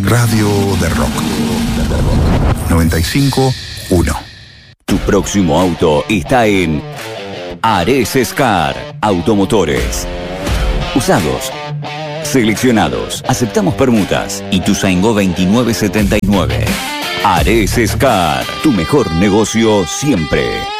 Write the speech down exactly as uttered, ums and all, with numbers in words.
Radio de Rock. noventa y cinco punto uno. Tu próximo auto está en Ares Scar Automotores. Usados, seleccionados, aceptamos permutas. Ituzaingó veintinueve setenta y nueve. Ares Scar, tu mejor negocio siempre.